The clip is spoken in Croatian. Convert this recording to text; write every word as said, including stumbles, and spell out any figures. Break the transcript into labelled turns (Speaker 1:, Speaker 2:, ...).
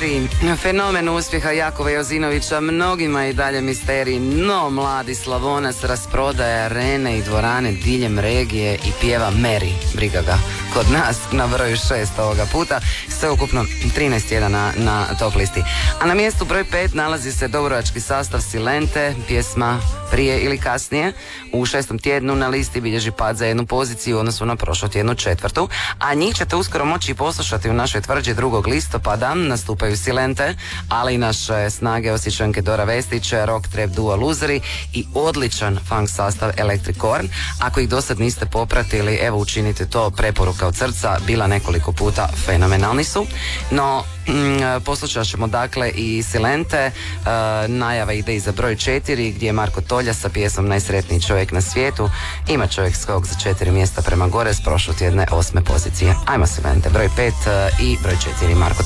Speaker 1: misteriji. Fenomen uspjeha Jakova Jozinovića mnogima je i dalje misterij, no mladi Slavonac rasprodaje arene i dvorane diljem regije i pjeva Mary, briga ga. Kod nas na broju šest ovoga puta, sve ukupno trinaest tjedana na top listi. A na mjestu broj pet nalazi se dubrovački sastav Silente, pjesma Prije ili kasnije. U šestom tjednu na listi bilježi pad za jednu poziciju u odnosu na prošlu tjednu četvrtu, a njih ćete uskoro moći poslušati u našoj tvrđi drugog listopada. Nastupaju Silente, ali i naše snage osjećanke Dora Vestić, rock trap duo Luzeri i odličan funk sastav Electric Corn. Ako ih dosad niste popratili, evo učinite to, preporuka od srca, bila nekoliko puta, fenomenalni su. No, mm, poslušat ćemo dakle i Silente, uh, najava ide i za broj četiri gdje je Marko Tolja sa pjesmom Najsretniji čovjek na svijetu. Ima čovjek skok za četiri mjesta prema gore s prošlotjedne osme pozicije. Ajmo Silente, broj pet uh, i broj četiri Marko